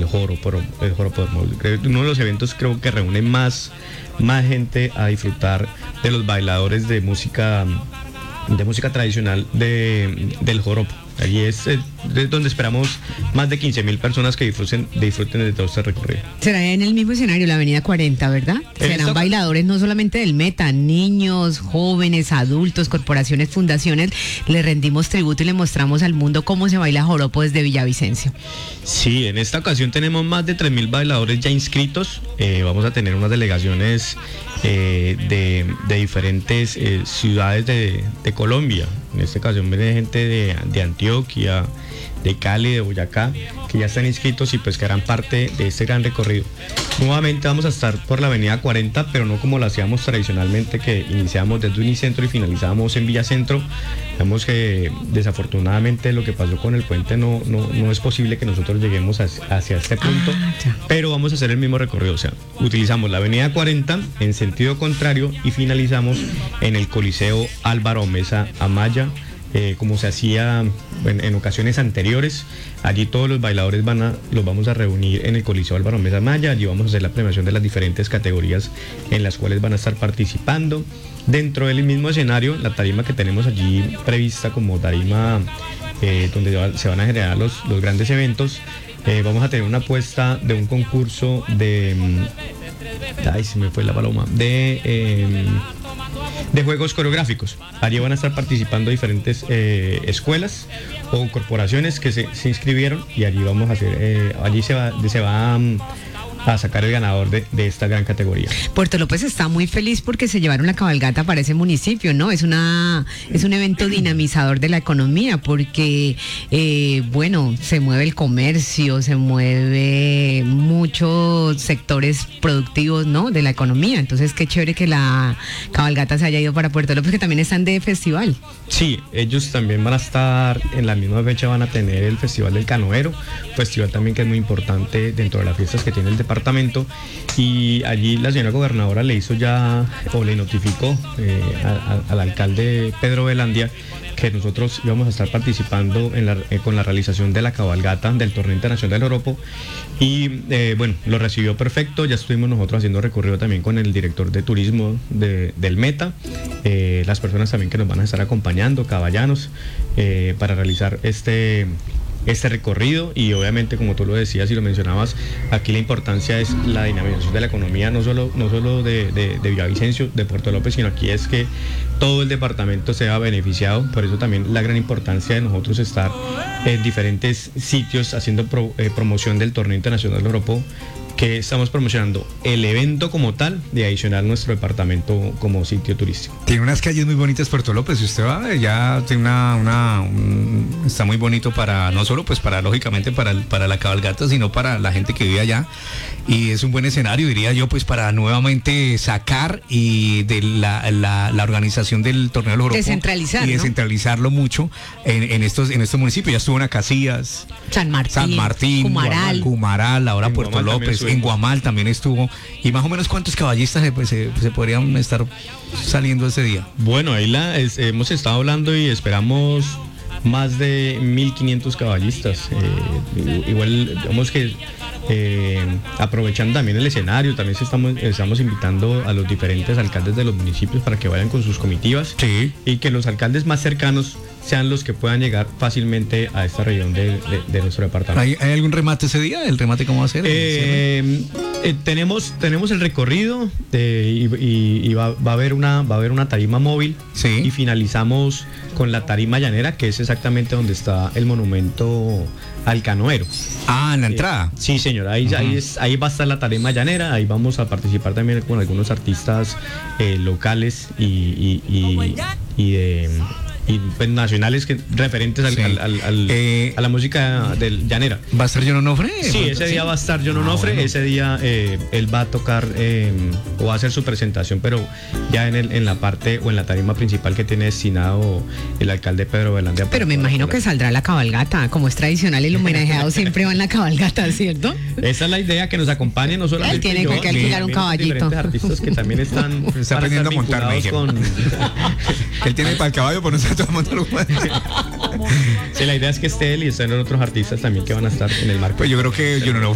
el joropo del móvil. Uno de los eventos creo que reúne más gente a disfrutar de los bailadores de música tradicional del joropo. Allí es donde esperamos más de 15.000 personas que disfruten de todo este recorrido. Será en el mismo escenario, la Avenida 40, ¿verdad? Serán bailadores no solamente del Meta, niños, jóvenes, adultos, corporaciones, fundaciones. Le rendimos tributo y le mostramos al mundo cómo se baila joropo desde Villavicencio. Sí, en esta ocasión tenemos más de 3.000 bailadores ya inscritos. Vamos a tener unas delegaciones de diferentes ciudades de Colombia. En esta ocasión viene gente de Antioquia, de Cali, de Boyacá, que ya están inscritos y pues que harán parte de este gran recorrido. Nuevamente vamos a estar por la Avenida 40, pero no como lo hacíamos tradicionalmente, que iniciamos desde Unicentro y finalizábamos en Villacentro. Vemos que desafortunadamente lo que pasó con el puente no es posible que nosotros lleguemos hacia este punto, pero vamos a hacer el mismo recorrido. O sea, utilizamos la Avenida 40 en sentido contrario y finalizamos en el Coliseo Álvaro Mesa Amaya, como se hacía en ocasiones anteriores. Allí todos los bailadores los vamos a reunir en el Coliseo Álvaro Mesa Amaya. Allí vamos a hacer la premiación de las diferentes categorías en las cuales van a estar participando. Dentro del mismo escenario, la tarima que tenemos allí prevista como tarima donde se van a generar los grandes eventos, vamos a tener una apuesta de un concurso se me fue la paloma, de juegos coreográficos. Allí van a estar participando diferentes escuelas o corporaciones que se inscribieron, y allí vamos a hacer, allí se va a sacar el ganador de esta gran categoría. Puerto López está muy feliz porque se llevaron la cabalgata para ese municipio, ¿no? Es un evento dinamizador de la economía porque, se mueve el comercio, se mueve muchos sectores productivos, ¿no? De la economía. Entonces, qué chévere que la cabalgata se haya ido para Puerto López, que también están de festival. Sí, ellos también van a estar en la misma fecha, van a tener el Festival del Canoero, festival también que es muy importante dentro de las fiestas que tiene el departamento, y allí la señora gobernadora le notificó al alcalde Pedro Velandia que nosotros íbamos a estar participando con la realización de la cabalgata del Torneo Internacional del Joropo, y lo recibió perfecto. Ya estuvimos nosotros haciendo recorrido también con el director de turismo del Meta, las personas también que nos van a estar acompañando, caballanos, para realizar este recorrido. Y obviamente, como tú lo decías y lo mencionabas, aquí la importancia es la dinamización de la economía, no solo de Villavicencio, de Puerto López, sino aquí es que todo el departamento sea beneficiado. Por eso también la gran importancia de nosotros estar en diferentes sitios haciendo promoción del Torneo Internacional del Joropo, que estamos promocionando el evento como tal, de adicional nuestro departamento como sitio turístico. Tiene unas calles muy bonitas Puerto López. Si usted va, ya tiene está muy bonito para, no solo pues lógicamente para la cabalgata, sino para la gente que vive allá. Y es un buen escenario, diría yo, pues para nuevamente sacar y de la organización del Torneo del Joropo descentralizar, y descentralizarlo mucho en estos municipios. Ya estuvo en Acacias, San Martín, Cumaral, ahora Puerto López. En Guamal también estuvo. ¿Y más o menos cuántos caballistas se podrían estar saliendo ese día? Bueno, ahí hemos estado hablando y esperamos más de 1.500 caballistas. Igual, digamos que aprovechando también el escenario, también estamos invitando a los diferentes alcaldes de los municipios para que vayan con sus comitivas, sí, y que los alcaldes más cercanos sean los que puedan llegar fácilmente a esta región de nuestro departamento. ¿Hay algún remate ese día? ¿El remate cómo va a ser? Tenemos el recorrido y va a haber una tarima móvil, sí, y finalizamos con la tarima llanera, que es exactamente donde está el monumento al canoero. En la entrada. Sí, señor, ahí va a estar la tarima llanera. Ahí vamos a participar también con algunos artistas locales y pues nacionales referentes a la música del llanera. ¿Va a estar John Onofre? Sí, ese día va a estar John Onofre. Bueno. Ese día él va a tocar o va a hacer su presentación, pero ya en la parte o en la tarima principal que tiene destinado el alcalde Pedro Velandia. Pero me imagino que saldrá la cabalgata, como es tradicional, el homenajeado siempre va en la cabalgata, ¿cierto? Esa es la idea, que nos acompañe, no solamente él tiene que alquilar un caballito. Diferentes artistas que también están aprendiendo a montar, que él tiene para el caballo, por nosotros todo el mundo lo puede. Sí, la idea es que esté él y estén otros artistas también que van a estar en el marco. Pues yo creo que